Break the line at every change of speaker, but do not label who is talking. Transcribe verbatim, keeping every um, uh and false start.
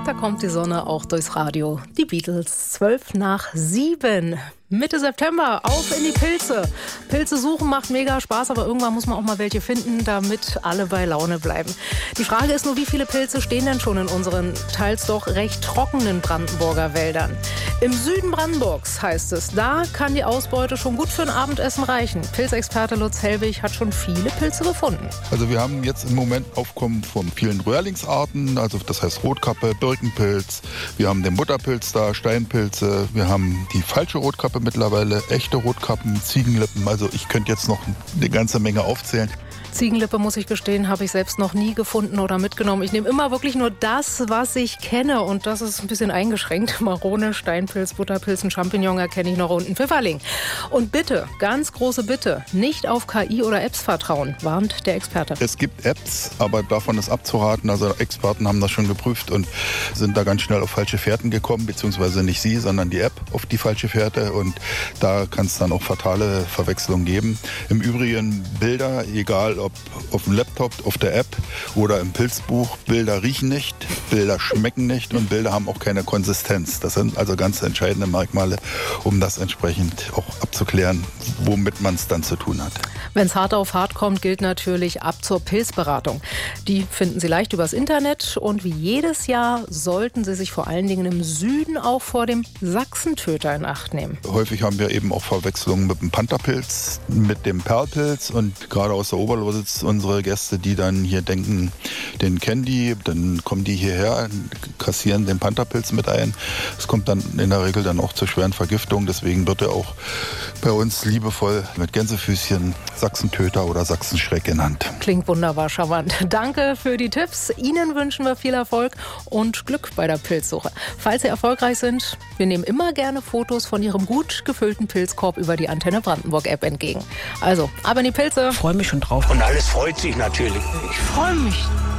Da kommt die Sonne auch durchs Radio. Die Beatles, zwölf nach sieben. Mitte September, auf in die Pilze. Pilze suchen macht mega Spaß, aber irgendwann muss man auch mal welche finden, damit alle bei Laune bleiben. Die Frage ist nur, wie viele Pilze stehen denn schon in unseren teils doch recht trockenen Brandenburger Wäldern? Im Süden Brandenburgs heißt es, da kann die Ausbeute schon gut für ein Abendessen reichen. Pilzexperte Lutz Helbig hat schon viele Pilze gefunden.
Also wir haben jetzt im Moment Aufkommen von vielen Röhrlingsarten, also das heißt Rotkappe, Birkenpilz, wir haben den Butterpilz da, Steinpilze, wir haben die falsche Rotkappe mittlerweile, echte Rotkappen, Ziegenlippen, also ich könnte jetzt noch eine ganze Menge aufzählen.
Ziegenlippe, muss ich gestehen, habe ich selbst noch nie gefunden oder mitgenommen. Ich nehme immer wirklich nur das, was ich kenne. Und das ist ein bisschen eingeschränkt. Marone, Steinpilz, Butterpilz, ein Champignon erkenne ich noch und ein Pfifferling. Und bitte, ganz große Bitte, nicht auf K I oder Apps vertrauen, warnt der Experte.
Es gibt Apps, aber davon ist abzuraten. Also Experten haben das schon geprüft und sind da ganz schnell auf falsche Fährten gekommen. Beziehungsweise nicht sie, sondern die App auf die falsche Fährte. Und da kann es dann auch fatale Verwechslungen geben. Im Übrigen Bilder, egal ob auf dem Laptop, auf der App oder im Pilzbuch. Bilder riechen nicht, Bilder schmecken nicht und Bilder haben auch keine Konsistenz. Das sind also ganz entscheidende Merkmale, um das entsprechend auch abzuklären, womit man es dann zu tun hat.
Wenn es hart auf hart kommt, gilt natürlich ab zur Pilzberatung. Die finden Sie leicht übers Internet und wie jedes Jahr sollten Sie sich vor allen Dingen im Süden auch vor dem Sachsentöter in Acht nehmen.
Häufig haben wir eben auch Verwechslungen mit dem Pantherpilz, mit dem Perlpilz und gerade aus der Oberlausitz unsere Gäste, die dann hier denken, den kennen die, dann kommen die hierher, kassieren den Pantherpilz mit ein. Es kommt dann in der Regel dann auch zur schweren Vergiftung, deswegen wird er auch bei uns liebevoll mit Gänsefüßchen Sachsentöter oder Sachsenschreck genannt.
Klingt wunderbar charmant. Danke für die Tipps. Ihnen wünschen wir viel Erfolg und Glück bei der Pilzsuche. Falls Sie erfolgreich sind, wir nehmen immer gerne Fotos von Ihrem gut gefüllten Pilzkorb über die Antenne Brandenburg App entgegen. Also, ab in die Pilze.
Ich freue mich schon drauf.
Und alles freut sich natürlich.
Ich freue mich.